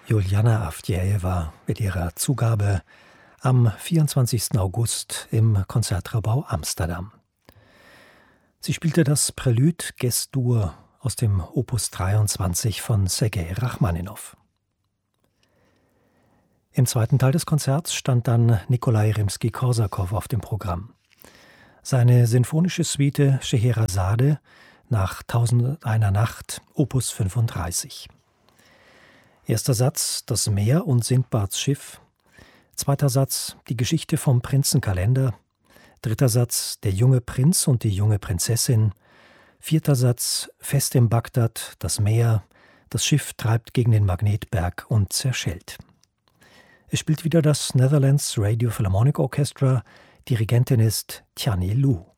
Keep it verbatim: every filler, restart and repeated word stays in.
Juliana Avdjejewa mit ihrer Zugabe am vierundzwanzigsten August im Konzertraum Amsterdam. Sie spielte das Prälude Ges-Dur aus dem Opus dreiundzwanzig von Sergei Rachmaninow. Im zweiten Teil des Konzerts stand dann Nikolai Rimski-Korsakow auf dem Programm. Seine sinfonische Suite Scheherazade nach Tausendundeiner Nacht, Opus fünfunddreißig. Erster Satz, das Meer und Sindbads Schiff. Zweiter Satz, die Geschichte vom Prinzenkalender. Dritter Satz, der junge Prinz und die junge Prinzessin. Vierter Satz, Fest in Bagdad, das Meer. Das Schiff treibt gegen den Magnetberg und zerschellt. Es spielt wieder das Netherlands Radio Philharmonic Orchestra. Dirigentin ist Tianyi Lu.